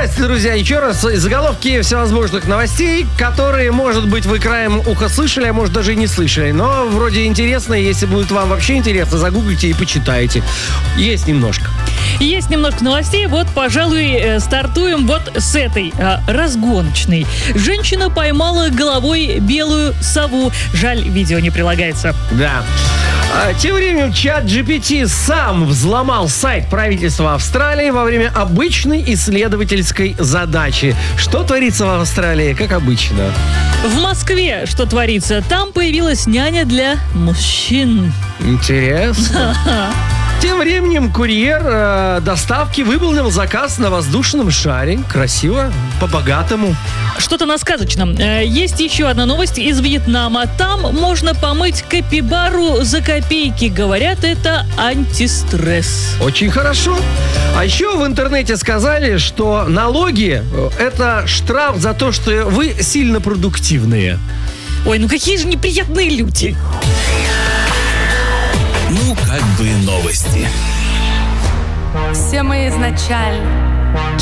Здравствуйте, друзья, еще раз. Заголовки всевозможных новостей, которые, может быть, вы краем уха слышали, а может, даже и не слышали. Но вроде интересно, если будет вам вообще интересно, загуглите и почитайте. Есть немножко. Есть немножко новостей. Вот, пожалуй, стартуем вот с этой разгоночной. Женщина поймала головой белую сову. Жаль, видео не прилагается. Да. Тем временем чат GPT сам взломал сайт правительства Австралии во время обычной исследовательской задачи. Что творится в Австралии, как обычно? В Москве что творится? Там появилась няня для мужчин. Интересно. Тем временем курьер доставки выполнил заказ на воздушном шаре. Красиво, по-богатому. Что-то на сказочном. Есть еще одна новость из Вьетнама. Там можно помыть капибару за копейки. Говорят, это антистресс. Очень хорошо. А еще в интернете сказали, что налоги – это штраф за то, что вы сильно продуктивные. Ой, ну какие же неприятные люди. Ну, как бы новости. Все мы изначально